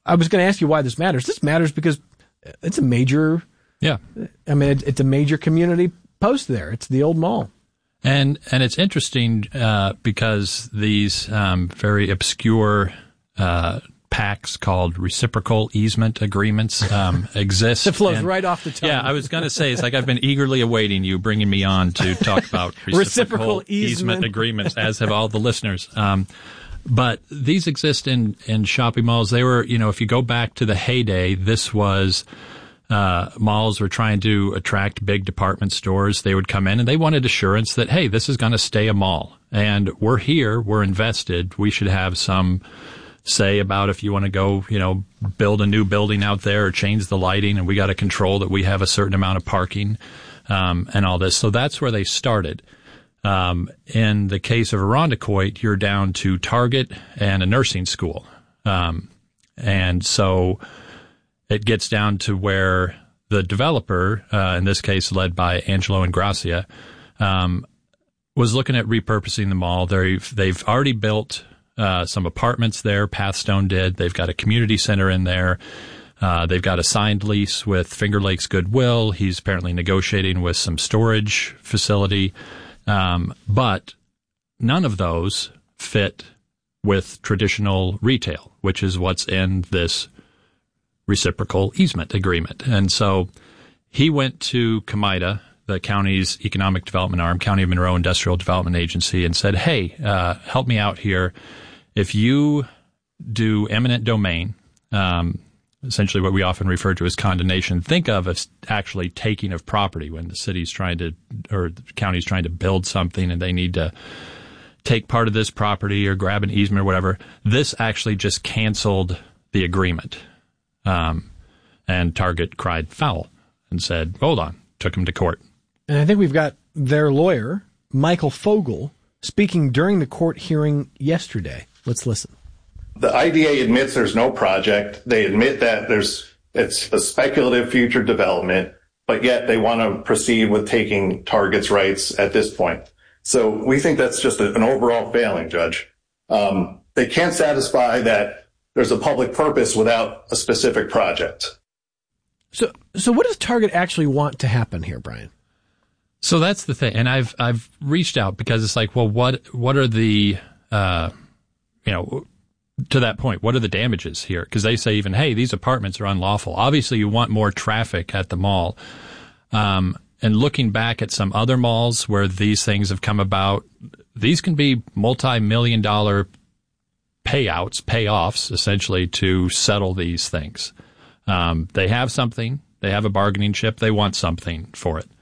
I was going to ask you why this matters. This matters because it's a major, it's a major community post there. It's the old mall. And it's interesting because these very obscure pacts called reciprocal easement agreements exist. It flows right off the tongue. Yeah, I was going to say, it's like I've been eagerly awaiting you bringing me on to talk about reciprocal easement agreements, as have all the listeners. But these exist in shopping malls. They were, if you go back to the heyday, this was malls were trying to attract big department stores. They would come in and they wanted assurance that, hey, this is going to stay a mall. And we're here, we're invested. We should have some say about if you want to go, build a new building out there or change the lighting, and we got to control that we have a certain amount of parking, and all this. So that's where they started. In the case of Irondequoit, you're down to Target and a nursing school. And so it gets down to where the developer, in this case led by Angelo Ingrassia, was looking at repurposing the mall. They've already built some apartments there. Pathstone did. They've got a community center in there. They've got a signed lease with Finger Lakes Goodwill. He's apparently negotiating with some storage facility. But none of those fit with traditional retail, which is what's in this reciprocal easement agreement. And so he went to CMIDA, the county's economic development arm, County of Monroe Industrial Development Agency, and said, hey, help me out here. If you do eminent domain, essentially what we often refer to as condemnation, think of as actually taking of property when the city's trying to, or the county's trying to build something and they need to take part of this property or grab an easement or whatever. This actually just canceled the agreement. And Target cried foul and said, hold on, took him to court. And I think we've got their lawyer, Michael Fogel, speaking during the court hearing yesterday. Let's listen. The IDA admits there's no project. They admit that it's a speculative future development, but yet they want to proceed with taking Target's rights at this point. So we think that's just an overall failing, Judge. They can't satisfy that there's a public purpose without a specific project. So what does Target actually want to happen here, Brian? So that's the thing. And I've reached out because it's like, well, what are the, to that point, what are the damages here? Because they say even, hey, these apartments are unlawful. Obviously, you want more traffic at the mall. And looking back at some other malls where these things have come about, these can be multi-million-dollar payoffs, essentially, to settle these things. They have something. They have a bargaining chip. They want something for it.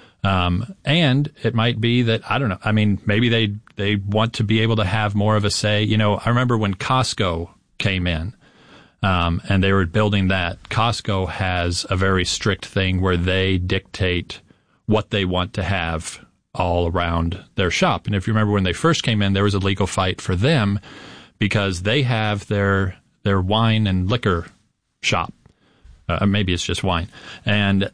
And it might be that, I don't know, I mean, maybe they want to be able to have more of a say. I remember when Costco came in, and they were building that. Costco has a very strict thing where they dictate what they want to have all around their shop. And if you remember when they first came in, there was a legal fight for them because they have their wine and liquor shop. Maybe it's just wine. And,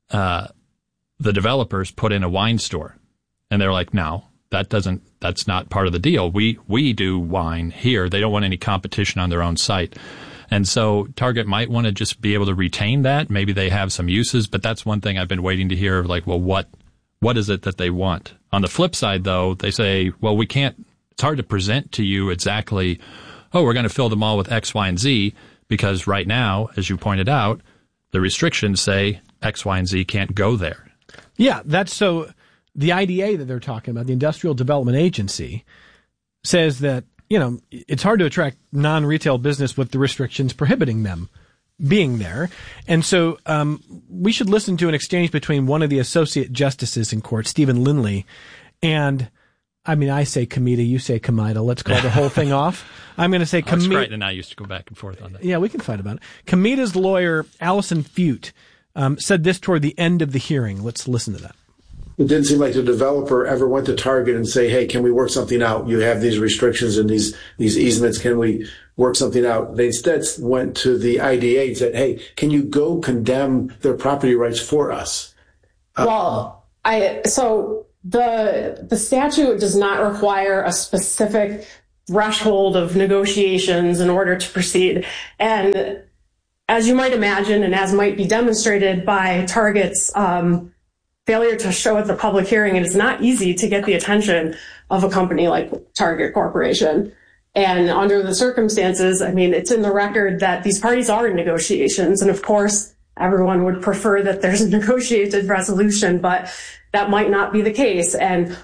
the developers put in a wine store, and they're like, no, that's not part of the deal. We do wine here. They don't want any competition on their own site. And so Target might want to just be able to retain that. Maybe they have some uses, but that's one thing I've been waiting to hear, like, well, what is it that they want? On the flip side, though, they say, well, it's hard to present to you exactly, we're going to fill the mall with X, Y, and Z, because right now, as you pointed out, the restrictions say X, Y, and Z can't go there. Yeah, that's so the IDA that they're talking about, the Industrial Development Agency, says that, it's hard to attract non-retail business with the restrictions prohibiting them being there. And so we should listen to an exchange between one of the associate justices in court, Stephen Lindley, and, I say CMIDA, you say CMIDA. Let's call the whole thing off. I'm going to say CMIDA. Crichton and I used to go back and forth on that. Yeah, we can fight about it. CMIDA's lawyer, Allison Fute, said this toward the end of the hearing. Let's listen to that. It didn't seem like the developer ever went to Target and say, hey, can we work something out? You have these restrictions and these easements. Can we work something out? They instead went to the IDA and said, hey, can you go condemn their property rights for us? So the statute does not require a specific threshold of negotiations in order to proceed. And as you might imagine, and as might be demonstrated by Target's failure to show at the public hearing, it is not easy to get the attention of a company like Target Corporation. And under the circumstances, I mean, it's in the record that these parties are in negotiations. And of course, everyone would prefer that there's a negotiated resolution, but that might not be the case.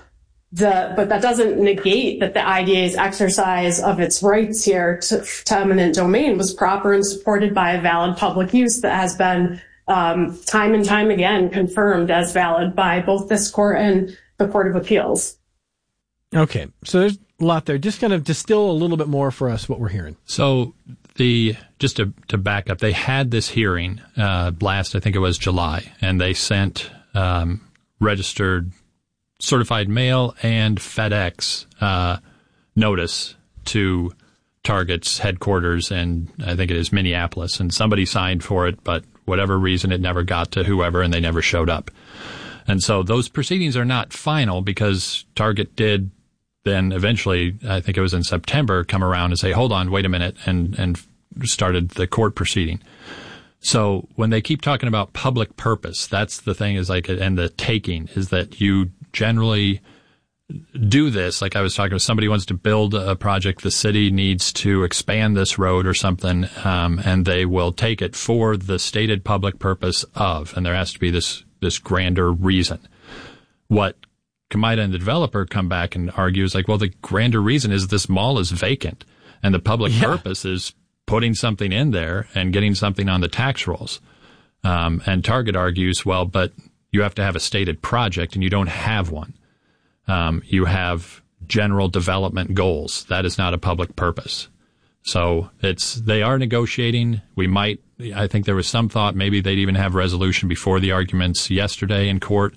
But that doesn't negate that the IDA's exercise of its rights here to eminent domain was proper and supported by a valid public use that has been time and time again confirmed as valid by both this court and the Court of Appeals. Okay, so there's a lot there. Just kind of distill a little bit more for us what we're hearing. So just to back up, they had this hearing last, I think it was July, and they sent registered certified mail and FedEx notice to Target's headquarters, and I think it is Minneapolis, and somebody signed for it, but whatever reason it never got to whoever, and they never showed up. And so those proceedings are not final because Target did then eventually, I think it was in September, come around and say, hold on, wait a minute, and started the court proceeding. So when they keep talking about public purpose, that's the thing is like, and the taking is that you generally do this. Like I was talking, if somebody wants to build a project, the city needs to expand this road or something, and they will take it for the stated public purpose of, and there has to be this grander reason. What Kamaida and the developer come back and argue is like, well, the grander reason is this mall is vacant, and the public purpose is putting something in there and getting something on the tax rolls. And Target argues, well, but you have to have a stated project, and you don't have one. You have general development goals. That is not a public purpose. So they are negotiating. I think there was some thought maybe they'd even have resolution before the arguments yesterday in court.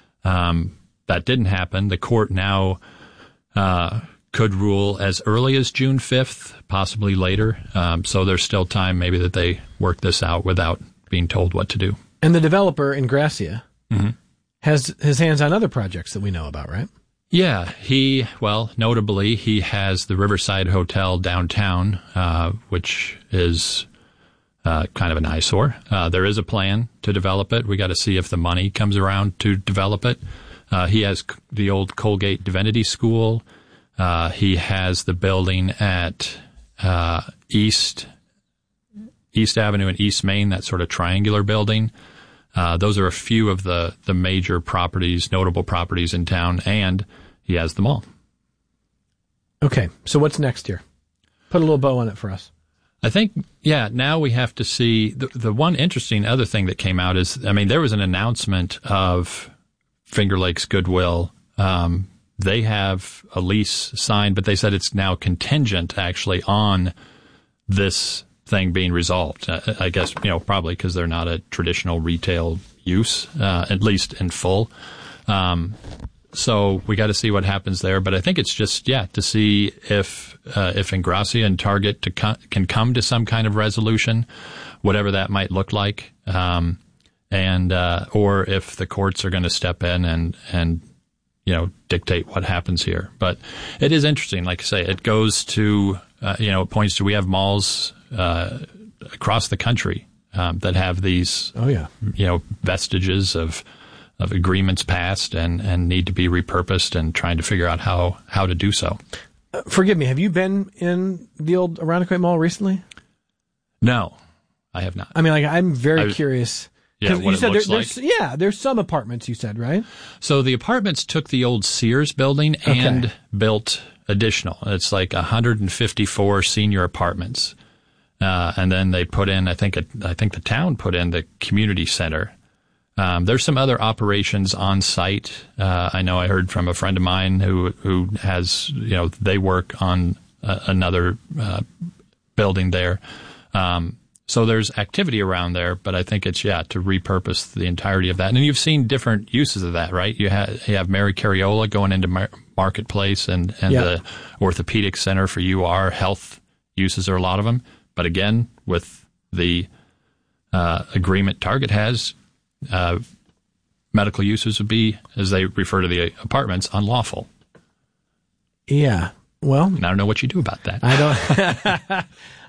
That didn't happen. The court now could rule as early as June 5th, possibly later. So there's still time maybe that they work this out without being told what to do. And the developer, Ingrassia, has his hands on other projects that we know about, right? Yeah, notably, he has the Riverside Hotel downtown, which is kind of an eyesore. There is a plan to develop it. We got to see if the money comes around to develop it. He has the old Colgate Divinity School. He has the building at East Avenue and East Main, that sort of triangular building. Those are a few of the major properties, notable properties in town, and he has them all. Okay, so what's next here? Put a little bow on it for us. I think, now we have to see, the one interesting other thing that came out is, there was an announcement of Finger Lakes Goodwill. They have a lease signed, but they said it's now contingent actually on this thing being resolved. I guess, probably because they're not a traditional retail use, at least in full. So we got to see what happens there. But I think it's just, to see if Ingrassia and Target can come to some kind of resolution, whatever that might look like. Or if the courts are going to step in and dictate what happens here. But it is interesting. Like I say, it goes to, it points to, we have malls across the country that have these, vestiges of agreements passed and need to be repurposed, and trying to figure out how to do so. Forgive me, have you been in the old Irondequoit Mall recently? No, I have not. I'm very curious. Yeah, what you said it looks like. There's some apartments, you said, right? So the apartments took the old Sears building and built additional. It's like 154 senior apartments. And then they put in, I think the town put in the community center. There's some other operations on site. I know I heard from a friend of mine who has, they work on another building there. So there's activity around there, but I think it's, to repurpose the entirety of that. And you've seen different uses of that, right? You have Mary Cariola going into Marketplace and the orthopedic center for UR. Health uses are a lot of them. But again, with the agreement Target has, medical uses would be, as they refer to the apartments, unlawful. Yeah. Well, and I don't know what you do about that. I don't.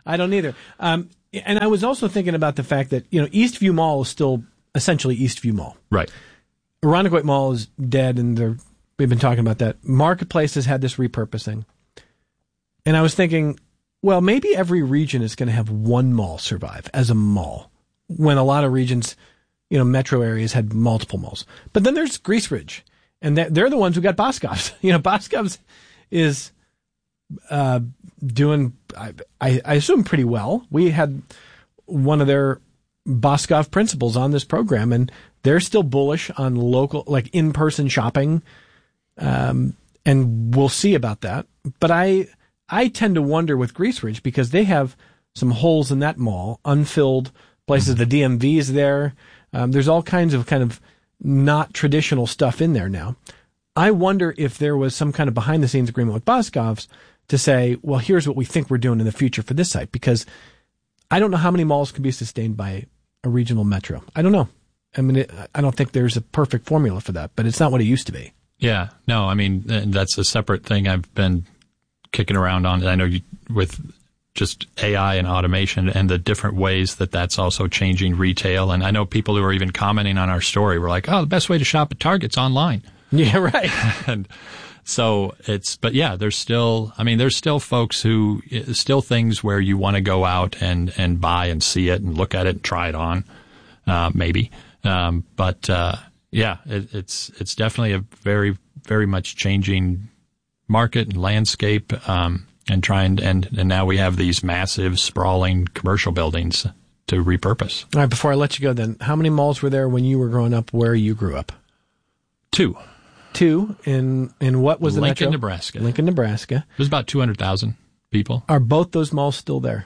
I don't either. And I was also thinking about the fact that, Eastview Mall is still essentially Eastview Mall. Right. Irondequoit Mall is dead, and we've been talking about that. Marketplace has had this repurposing. And I was thinking, well, maybe every region is going to have one mall survive as a mall, when a lot of regions, metro areas had multiple malls. But then there's Grease Ridge, and they're the ones who got Boscov's. Boscov's is doing, I assume, pretty well. We had one of their Boscov principals on this program, and they're still bullish on local, like in-person shopping, and we'll see about that. But I tend to wonder with Grease Ridge, because they have some holes in that mall, unfilled places. The DMV is there. There's all kinds of kind of not traditional stuff in there now. I wonder if there was some kind of behind-the-scenes agreement with Boscov's to say, well, here's what we think we're doing in the future for this site, because I don't know how many malls can be sustained by a regional metro. I don't know. I mean, I don't think there's a perfect formula for that, but it's not what it used to be. Yeah. No, I mean, that's a separate thing I've been kicking around on. I know with just AI and automation and the different ways that that's also changing retail. And I know people who are even commenting on our story were like, oh, the best way to shop at Target's online. Yeah, right. And so but yeah, there's still folks who, still things where you want to go out and buy and see it and look at it and try it on, maybe. But it's definitely a very, very much changing market and landscape, and now we have these massive sprawling commercial buildings to repurpose. All right. Before I let you go, then, how many malls were there when you were growing up where you grew up? 2. In what was the Lincoln, metro? Nebraska. Lincoln, Nebraska. There's about 200,000 people. Are both those malls still there?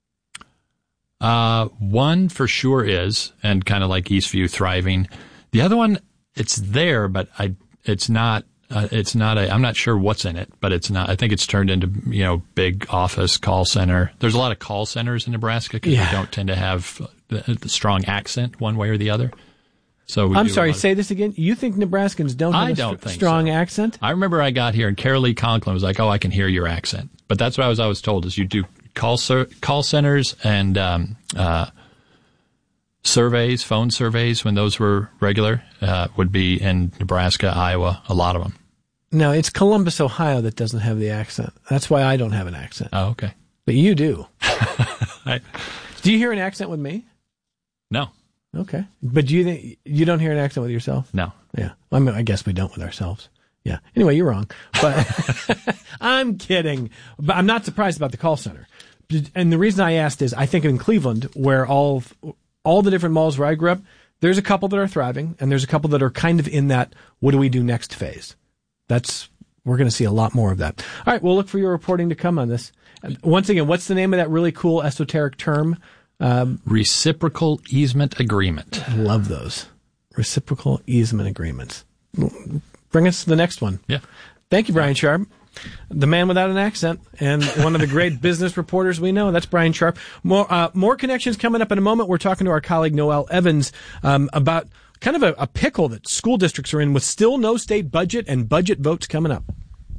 One for sure is, and kind of like Eastview, thriving. The other one, it's there, but it's not. I'm not sure what's in it, but it's not. I think it's turned into big office call center. There's a lot of call centers in Nebraska because we don't tend to have the strong accent one way or the other. So I'm sorry, say this again. You think Nebraskans don't have a strong accent? I remember I got here and Carolee Conklin was like, "Oh, I can hear your accent." But that's what I was always told is you do call centers and surveys, phone surveys when those were regular, would be in Nebraska, Iowa, a lot of them. No, it's Columbus, Ohio that doesn't have the accent. That's why I don't have an accent. Oh, okay. But you do. Do you hear an accent with me? No. Okay. But do you think you don't hear an accent with yourself? No. Yeah. I mean, I guess we don't with ourselves. Yeah. Anyway, you're wrong. But I'm kidding. But I'm not surprised about the call center. And the reason I asked is I think in Cleveland, where all the different malls where I grew up, there's a couple that are thriving, and there's a couple that are kind of in that what do we do next phase. We're going to see a lot more of that. All right, we'll look for your reporting to come on this. Once again, what's the name of that really cool esoteric term? Reciprocal easement agreement. I love those. Reciprocal easement agreements. Bring us to the next one. Yeah. Thank you, Brian Sharp. The man without an accent and one of the great business reporters we know. That's Brian Sharp. More connections coming up in a moment. We're talking to our colleague Noel Evans about kind of a pickle that school districts are in with still no state budget and budget votes coming up.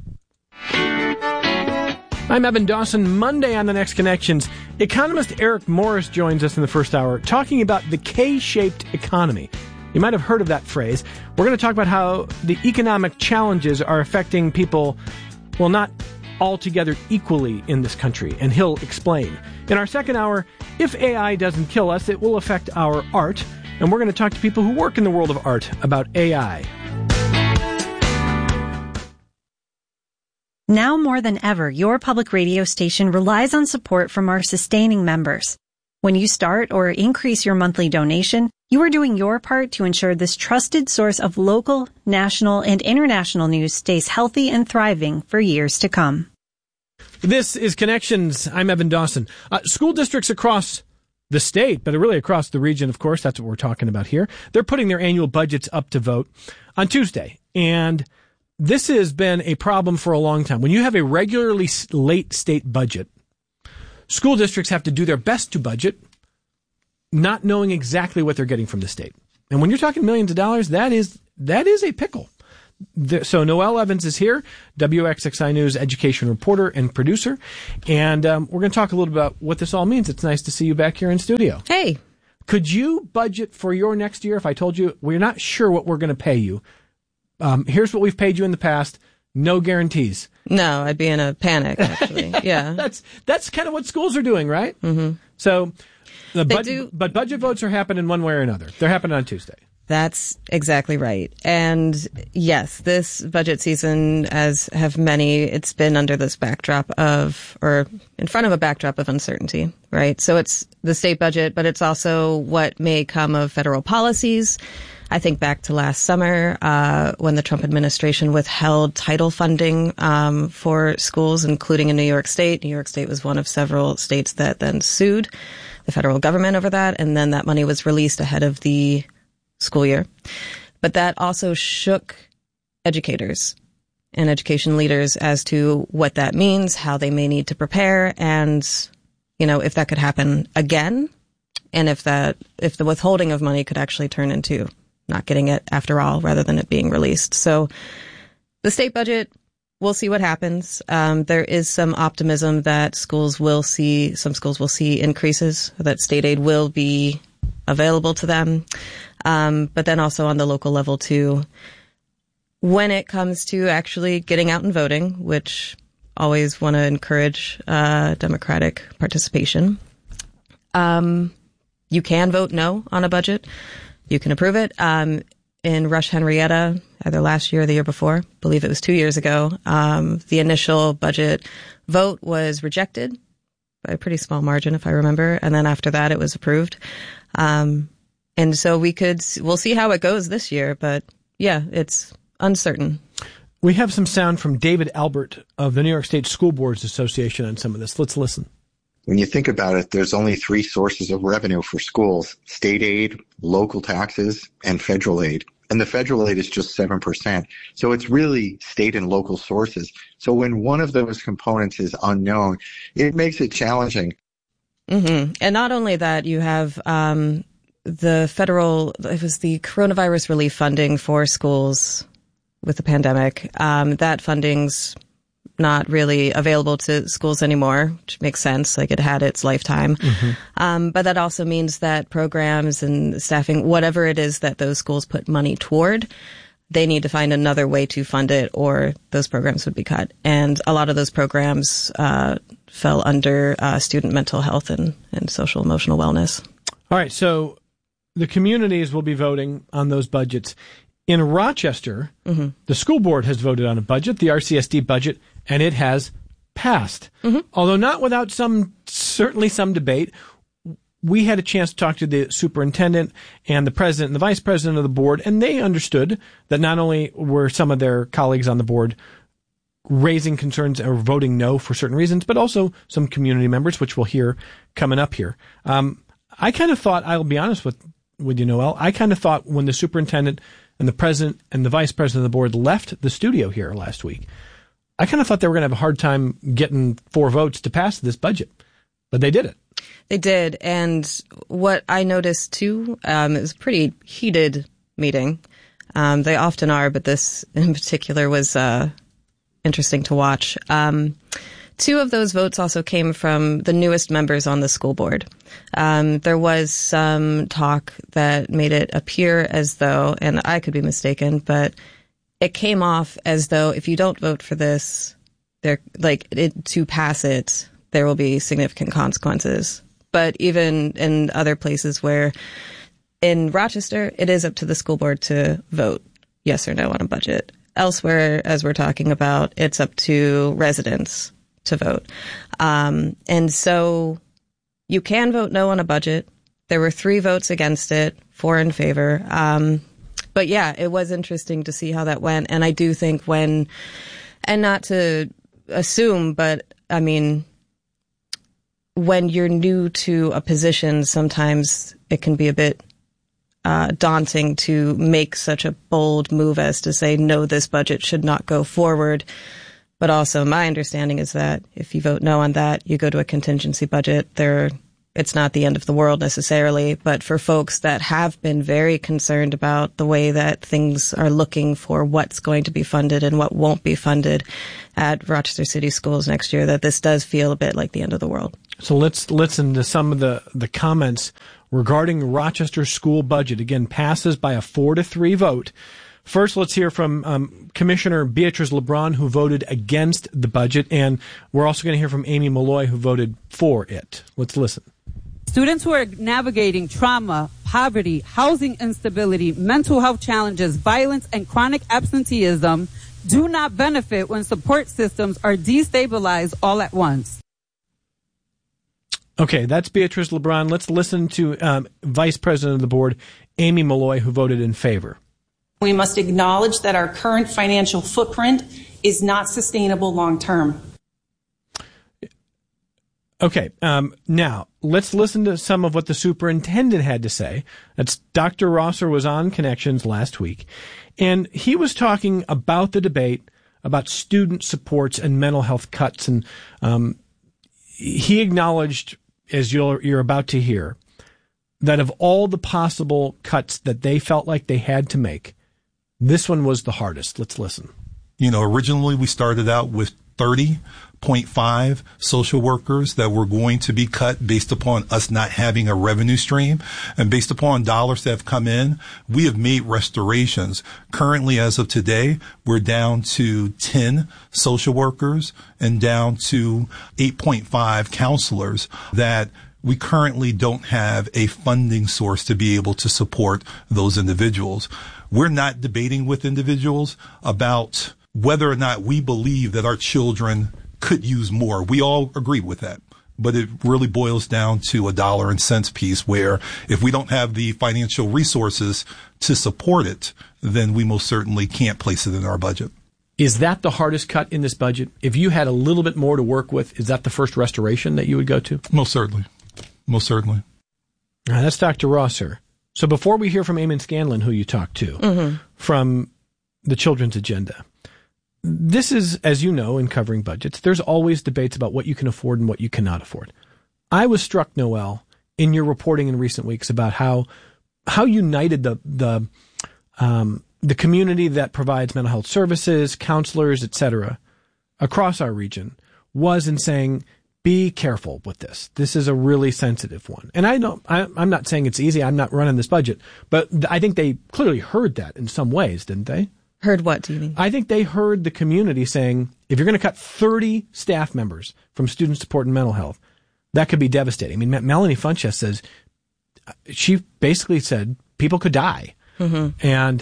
I'm Evan Dawson. Monday on The Next Connections, economist Eric Morris joins us in the first hour talking about the K-shaped economy. You might have heard of that phrase. We're going to talk about how the economic challenges are affecting people, well, not altogether equally in this country, and he'll explain. In our second hour, if AI doesn't kill us, it will affect our art, and we're going to talk to people who work in the world of art about AI. Now more than ever, your public radio station relies on support from our sustaining members. When you start or increase your monthly donation, you are doing your part to ensure this trusted source of local, national, and international news stays healthy and thriving for years to come. This is Connections. I'm Evan Dawson. School districts across the state, but really across the region, of course, that's what we're talking about here. They're putting their annual budgets up to vote on Tuesday. And this has been a problem for a long time. When you have a regularly late state budget, school districts have to do their best to budget, not knowing exactly what they're getting from the state. And when you're talking millions of dollars, that is a pickle. So Noelle Evans is here, WXXI News education reporter and producer, and we're going to talk a little bit about what this all means. It's nice to see you back here in studio. Hey. Could you budget for your next year if I told you we're not sure what we're going to pay you? Here's what we've paid you in the past. No guarantees. No, I'd be in a panic, actually. Yeah. That's kind of what schools are doing, right? Mm-hmm. So, but budget votes are happening one way or another. They're happening on Tuesday. That's exactly right. And yes, this budget season, as have many, it's been under this backdrop of, or in front of a backdrop of uncertainty, right? So it's the state budget, but it's also what may come of federal policies. I think back to last summer, when the Trump administration withheld title funding, for schools, including in New York State. New York State was one of several states that then sued the federal government over that. And then that money was released ahead of the school year. But that also shook educators and education leaders as to what that means, how they may need to prepare, and, if that could happen again, and if the withholding of money could actually turn into not getting it after all, rather than it being released. So the state budget, we'll see what happens. There is some optimism that some schools will see increases, that state aid will be available to them. But then also on the local level too, when it comes to actually getting out and voting, which always want to encourage democratic participation, you can vote no on a budget. You can approve it. In Rush Henrietta, either last year or the year before, I believe it was 2 years ago, the initial budget vote was rejected by a pretty small margin, if I remember. And then after that, it was approved. And so we'll see how it goes this year, but yeah, it's uncertain. We have some sound from David Albert of the New York State School Boards Association on some of this. Let's listen. When you think about it, there's only 3 sources of revenue for schools: state aid, local taxes, and federal aid. And the federal aid is just 7%. So it's really state and local sources. So when one of those components is unknown, it makes it challenging. Mm-hmm. And not only that, you have it was the coronavirus relief funding for schools with the pandemic. That funding's not really available to schools anymore, which makes sense. Like, it had its lifetime. Mm-hmm. But that also means that programs and staffing, whatever it is that those schools put money toward, they need to find another way to fund it, or those programs would be cut. And a lot of those programs fell under student mental health and social emotional wellness. All right. So the communities will be voting on those budgets. In Rochester, mm-hmm. the school board has voted on a budget, the RCSD budget, and it has passed. Mm-hmm. Although not without certainly some debate. We had a chance to talk to the superintendent and the president and the vice president of the board, and they understood that not only were some of their colleagues on the board raising concerns or voting no for certain reasons, but also some community members, which we'll hear coming up here. I kind of thought, I'll be honest with you, Noelle, I kind of thought when the superintendent and the president and the vice president of the board left the studio here last week, I kind of thought they were going to have a hard time getting 4 votes to pass this budget, but they did it. They did. And what I noticed too, it was a pretty heated meeting. They often are, but this in particular was interesting to watch. 2 of those votes also came from the newest members on the school board. There was some talk that made it appear as though, and I could be mistaken, but it came off as though if you don't vote for this, to pass it, there will be significant consequences. But even in other places where in Rochester, it is up to the school board to vote yes or no on a budget. Elsewhere, as we're talking about, it's up to residents to vote. And so you can vote no on a budget. There were 3 votes against it, 4 in favor. But yeah, it was interesting to see how that went. And I do think and not to assume, but I mean, when you're new to a position, sometimes it can be a bit daunting to make such a bold move as to say, no, this budget should not go forward. But also my understanding is that if you vote no on that, you go to a contingency budget. There are it's not the end of the world necessarily, but for folks that have been very concerned about the way that things are looking for what's going to be funded and what won't be funded at Rochester City Schools next year, that this does feel a bit like the end of the world. So let's listen to some of the comments regarding Rochester school budget. Again, passes by a 4-3 vote. First, let's hear from Commissioner Beatrice LeBron, who voted against the budget, and we're also going to hear from Amy Malloy, who voted for it. Let's listen. Students who are navigating trauma, poverty, housing instability, mental health challenges, violence, and chronic absenteeism do not benefit when support systems are destabilized all at once. Okay, that's Beatrice LeBron. Let's listen to Vice President of the Board, Amy Malloy, who voted in favor. We must acknowledge that our current financial footprint is not sustainable long term. Okay, now let's listen to some of what the superintendent had to say. That's Dr. Rosser was on Connections last week, and he was talking about the debate about student supports and mental health cuts, and he acknowledged, as you're about to hear, that of all the possible cuts that they felt like they had to make, this one was the hardest. Let's listen. Originally we started out with 30.5 social workers that were going to be cut based upon us not having a revenue stream. And based upon dollars that have come in, we have made restorations. Currently, as of today, we're down to 10 social workers and down to 8.5 counselors that we currently don't have a funding source to be able to support those individuals. We're not debating with individuals about whether or not we believe that our children could use more. We all agree with that. But it really boils down to a dollar and cents piece where if we don't have the financial resources to support it, then we most certainly can't place it in our budget. Is that the hardest cut in this budget? If you had a little bit more to work with, is that the first restoration that you would go to? Most certainly. Most certainly. That's Dr. Rosser. So before we hear from Eamon Scanlon, who you talked to, from the Children's Agenda, this is, as you know, in covering budgets, there's always debates about what you can afford and what you cannot afford. I was struck, Noel, in your reporting in recent weeks about how united the community that provides mental health services, counselors, etc., across our region was in saying, be careful with this. This is a really sensitive one. And I'm not saying it's easy. I'm not running this budget, but I think they clearly heard that in some ways, didn't they? Heard what, do you mean? I think they heard the community saying, if you're going to cut 30 staff members from student support and mental health, that could be devastating. I mean, Melanie Funchess says, she basically said people could die. Mm-hmm. And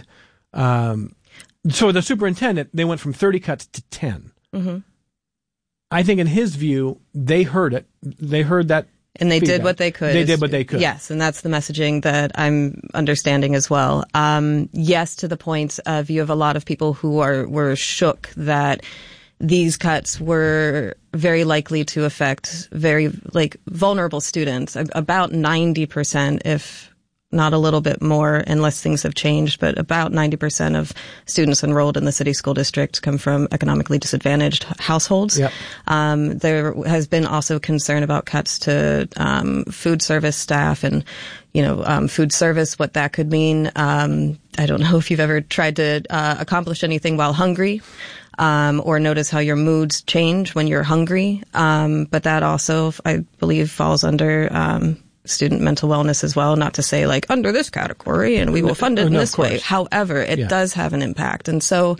so the superintendent, they went from 30 cuts to 10. Mm-hmm. I think in his view, they heard it. They heard that. And they feedback. did what they could. They did what they could. Yes, and that's the messaging that I'm understanding as well. Yes, to the point of you have a lot of people who were shook that these cuts were very likely to affect very vulnerable students. About 90%, if not a little bit more, unless things have changed, but about 90% of students enrolled in the city school district come from economically disadvantaged households. Yep. There has been also concern about cuts to food service staff and, food service, what that could mean. I don't know if you've ever tried to accomplish anything while hungry. Or notice how your moods change when you're hungry. But that also, I believe, falls under student mental wellness as well, not to say under this category and we will fund it in this way. However, it does have an impact. And so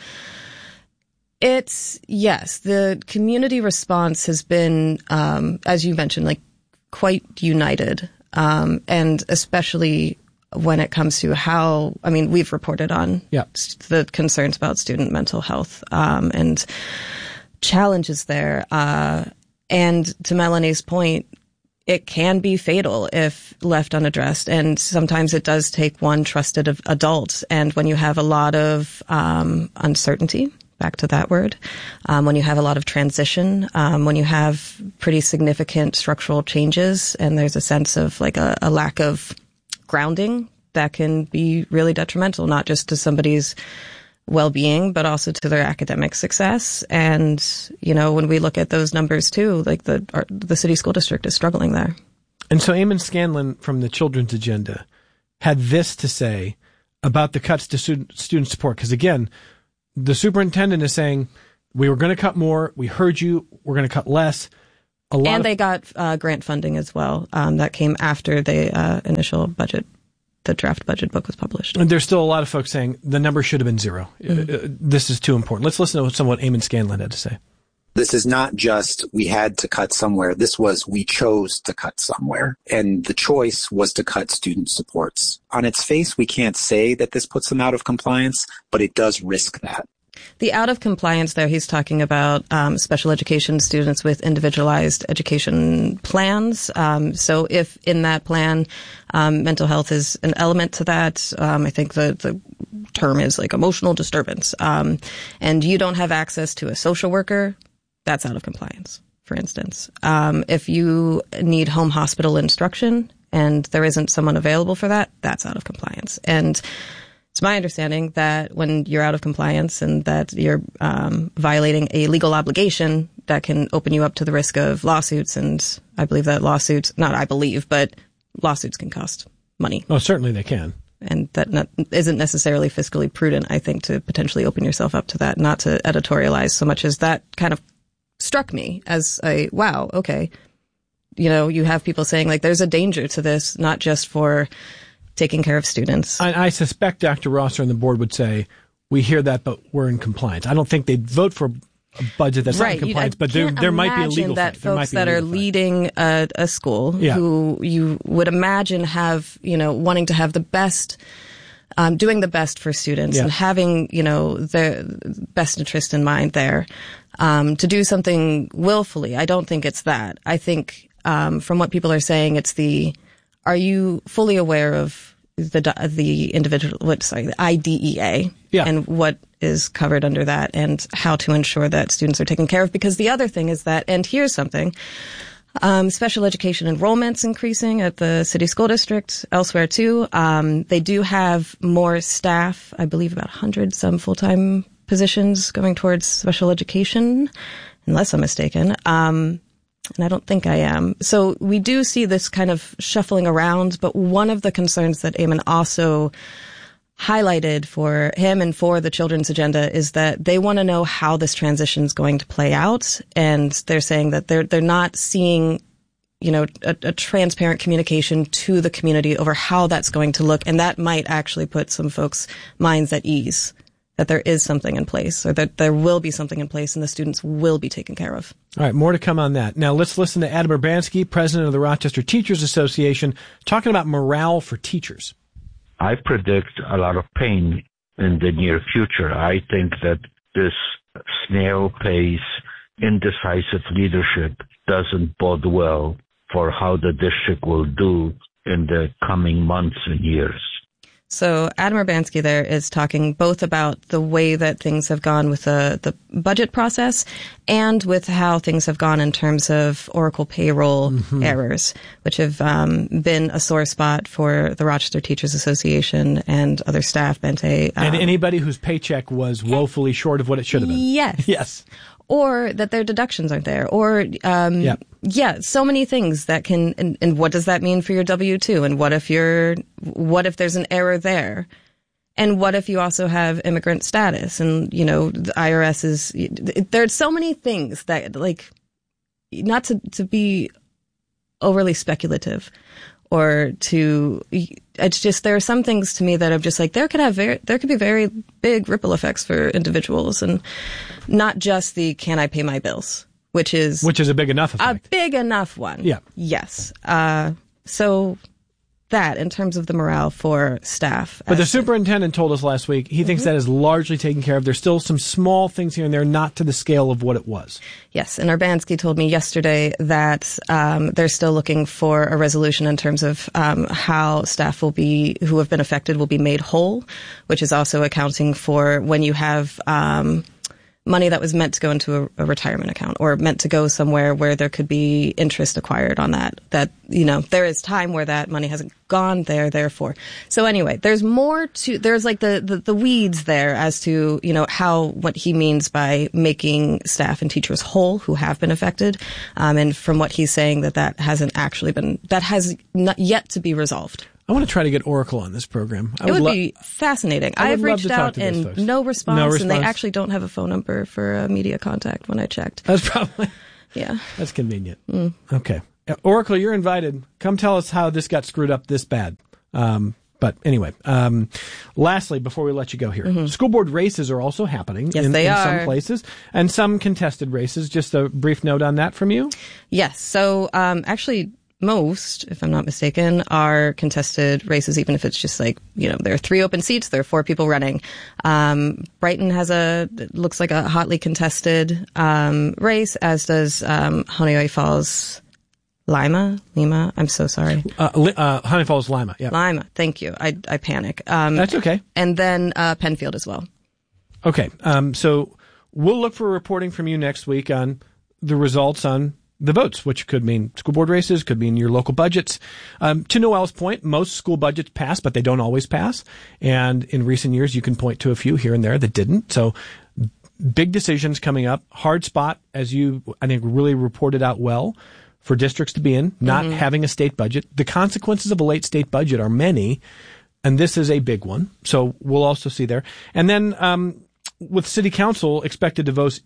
the community response has been, as you mentioned, quite united. And especially when it comes to we've reported on the concerns about student mental health, and challenges there. And to Melanie's point, it can be fatal if left unaddressed. And sometimes it does take one trusted adult. And when you have a lot of uncertainty, back to that word, when you have a lot of transition, when you have pretty significant structural changes, and there's a sense of a lack of grounding, that can be really detrimental, not just to somebody's well-being, but also to their academic success. And, when we look at those numbers too, the city school district is struggling there. And so Eamon Scanlon from the Children's Agenda had this to say about the cuts to student support. Because again, the superintendent is saying, we were going to cut more. We heard you. We're going to cut less. And they got grant funding as well. That came after the initial budget. The draft budget book was published. And there's still a lot of folks saying the number should have been 0. Mm-hmm. This is too important. Let's listen to some of what Eamon Scanlon had to say. This is not just we had to cut somewhere. This was we chose to cut somewhere. And the choice was to cut student supports. On its face, we can't say that this puts them out of compliance, but it does risk that. The out of compliance there, he's talking about special education students with individualized education plans. So if in that plan, mental health is an element to that, I think the term is like emotional disturbance, and you don't have access to a social worker, that's out of compliance, for instance. If you need home hospital instruction and there isn't someone available for that, that's out of compliance. And it's my understanding that when you're out of compliance and that you're violating a legal obligation, that can open you up to the risk of lawsuits. And I believe that lawsuits can cost money. Oh, certainly they can. And that isn't necessarily fiscally prudent, I think, to potentially open yourself up to that, not to editorialize so much as that kind of struck me as a, wow, okay. You know, you have people saying like there's a danger to this, not just for taking care of students. I suspect Dr. Rosser and the board would say, we hear that, but we're in compliance. I don't think they'd vote for a budget that's not in compliance, but there might be a legal that fight. Folks that are leading a school who you would imagine have, wanting to have the best, doing the best for students and having, the best interest in mind there, to do something willfully. I don't think it's that. I think, from what people are saying, it's are you fully aware of the individual, the IDEA and what is covered under that and how to ensure that students are taken care of? Because the other thing is that, and here's something, special education enrollment's increasing at the city school district, elsewhere too. They do have more staff, I believe about 100 some full-time positions going towards special education, unless I'm mistaken. And I don't think I am. So we do see this kind of shuffling around, but one of the concerns that Eamon also highlighted for him and for the Children's Agenda is that they want to know how this transition is going to play out. And they're saying that they're not seeing, a transparent communication to the community over how that's going to look. And that might actually put some folks' minds at ease that there is something in place, or that there will be something in place and the students will be taken care of. All right, more to come on that. Now let's listen to Adam Urbanski, president of the Rochester Teachers Association, talking about morale for teachers. I predict a lot of pain in the near future. I think that this snail pace, indecisive leadership doesn't bode well for how the district will do in the coming months and years. So Adam Urbanski there is talking both about the way that things have gone with the budget process and with how things have gone in terms of Oracle payroll errors, which have been a sore spot for the Rochester Teachers Association and other staff, Bente. And anybody whose paycheck was woefully short of what it should have been. Yes. Yes. Or that their deductions aren't there, or, so many things that can, and what does that mean for your W-2? And what if there's an error there? And what if you also have immigrant status? And, the IRS there's so many things that, not to be overly speculative or it's just, there are some things to me that I'm just like, there could be very big ripple effects for individuals, and not just the can I pay my bills, which is a big enough effect. A big enough one. Yeah. Yes. So that in terms of the morale for staff. But the superintendent told us last week he thinks that is largely taken care of. There's still some small things here and there, not to the scale of what it was. Yes, and Urbanski told me yesterday that they're still looking for a resolution in terms of how staff who have been affected will be made whole, which is also accounting for when you have money that was meant to go into a retirement account or meant to go somewhere where there could be interest acquired on that, there is time where that money hasn't gone there, therefore. So anyway, there's like the weeds there as to, what he means by making staff and teachers whole who have been affected. And from what he's saying that has not yet to be resolved. I want to try to get Oracle on this program. It would be fascinating. I've reached out and no response, and they actually don't have a phone number for a media contact when I checked. That's probably... Yeah. That's convenient. Okay. Oracle, you're invited. Come tell us how this got screwed up this bad. But anyway, lastly, before we let you go here, school board races are also happening in some places, and some contested races. Just a brief note on that from you. Yes. So actually, most, if I'm not mistaken, are contested races, even if it's just like, there are 3 open seats, there are 4 people running. Brighton has looks like a hotly contested race, as does Honeoye Falls. Lima? I'm so sorry. Honeoye Falls, Lima. Yeah. Lima. Thank you. I panic. That's okay. And then Penfield as well. Okay. So we'll look for reporting from you next week on the results on the votes, which could mean school board races, could mean your local budgets. To Noelle's point, most school budgets pass, but they don't always pass. And in recent years, you can point to a few here and there that didn't. So big decisions coming up. Hard spot, as you, I think, really reported out well, for districts to be in, not having a state budget. The consequences of a late state budget are many, and this is a big one. So we'll also see there. And then with city council expected to vote,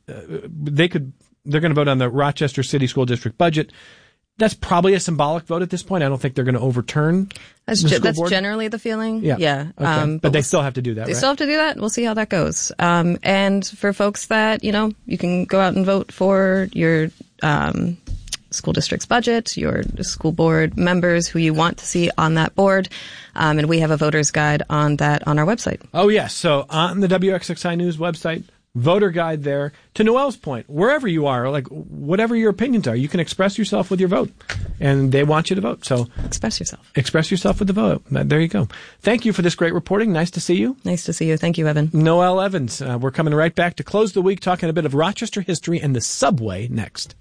they're going to vote on the Rochester City School District budget. That's probably a symbolic vote at this point. I don't think they're going to overturn the school board. That's generally the feeling. Yeah. Okay. But they still have to do that, They still have to do that. We'll see how that goes. And for folks that, you can go out and vote for your school district's budget, your school board members who you want to see on that board. And we have a voter's guide on that on our website. Oh, yes. So on the WXXI News website, voter guide there. To Noelle's point, wherever you are, like whatever your opinions are, you can express yourself with your vote. And they want you to vote. So express yourself. Express yourself with the vote. There you go. Thank you for this great reporting. Nice to see you. Nice to see you. Thank you, Evan. Noelle Evans. We're coming right back to close the week talking a bit of Rochester history and the subway next.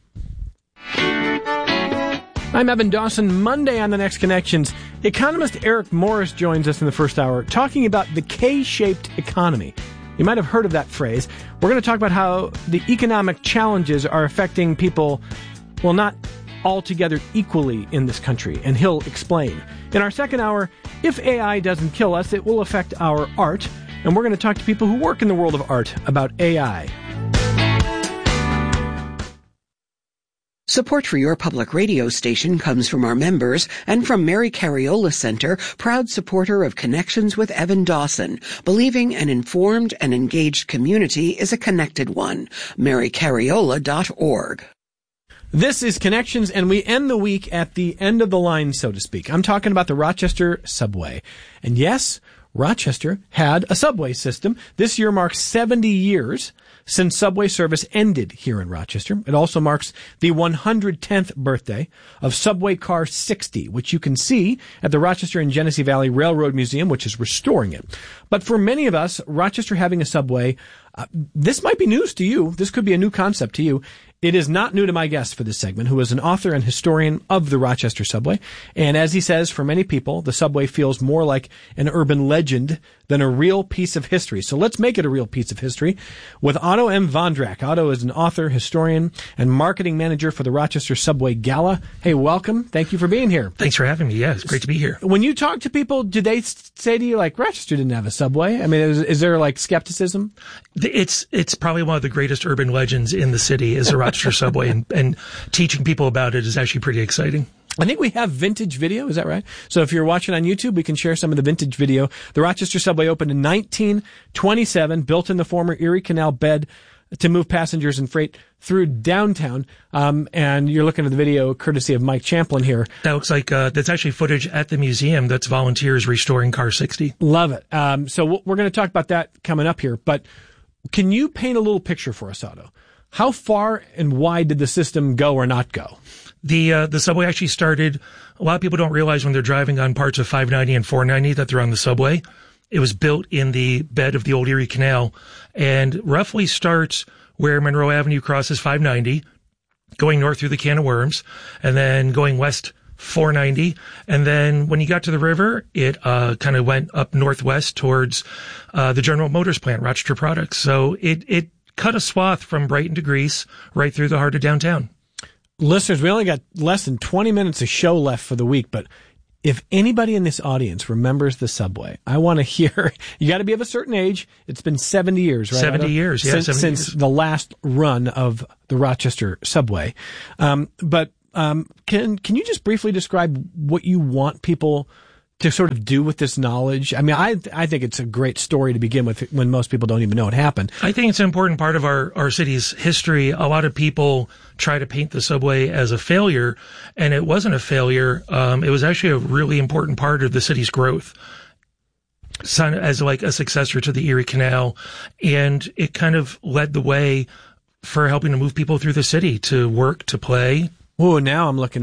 I'm Evan Dawson. Monday on The Next Connections, economist Eric Morris joins us in the first hour talking about the K-shaped economy. You might have heard of that phrase. We're going to talk about how the economic challenges are affecting people, well, not altogether equally in this country, and he'll explain. In our second hour, if AI doesn't kill us, it will affect our art, and we're going to talk to people who work in the world of art about AI. Support for your public radio station comes from our members and from Mary Cariola Center, proud supporter of Connections with Evan Dawson, believing an informed and engaged community is a connected one. MaryCariola.org. This is Connections, and we end the week at the end of the line, so to speak. I'm talking about the Rochester subway. And yes, Rochester had a subway system. This year marks 70 years since subway service ended here in Rochester. It also marks the 110th birthday of Subway Car 60, which you can see at the Rochester and Genesee Valley Railroad Museum, which is restoring it. But for many of us, Rochester having a subway, this might be news to you. This could be a new concept to you. It is not new to my guest for this segment, who is an author and historian of the Rochester subway. And as he says, for many people, the subway feels more like an urban legend than a real piece of history. So let's make it a real piece of history with Otto M. Vondrak. Otto is an author, historian, and marketing manager for the Rochester Subway Gala. Hey, welcome. Thank you for being here. Thanks for having me. Yeah, it's great to be here. When you talk to people, do they say to you, like, Rochester didn't have a subway? I mean, is there, like, skepticism? It's probably one of the greatest urban legends in the city is the Rochester subway, and teaching people about it is actually pretty exciting. I think we have vintage video. Is that right? So if you're watching on YouTube, we can share some of the vintage video. The Rochester subway opened in 1927, built in the former Erie Canal bed to move passengers and freight through downtown. And you're looking at the video courtesy of Mike Champlin here. That looks like that's actually footage at the museum. That's volunteers restoring Car 60. Love it. So we're going to talk about that coming up here. But can you paint a little picture for us, Otto? How far and wide did the system go or not go? The subway actually started, a lot of people don't realize when they're driving on parts of 590 and 490 that they're on the subway. It was built in the bed of the old Erie Canal and roughly starts where Monroe Avenue crosses 590, going north through the Can of Worms, and then going west 490. And then when you got to the river, it kind of went up northwest towards the General Motors plant, Rochester Products. So it cut a swath from Brighton to Greece right through the heart of downtown. Listeners, we only got less than 20 minutes of show left for the week, but if anybody in this audience remembers the subway, I want to hear. You got to be of a certain age. It's been 70 years, right? 70 years, yeah. Since the last run of the Rochester subway. But can you just briefly describe what you want people to sort of do with this knowledge? I mean, I think it's a great story to begin with when most people don't even know it happened. I think it's an important part of our city's history. A lot of people try to paint the subway as a failure, and it wasn't a failure. It was actually a really important part of the city's growth as like a successor to the Erie Canal. And it kind of led the way for helping to move people through the city to work, to play. Oh, now I'm looking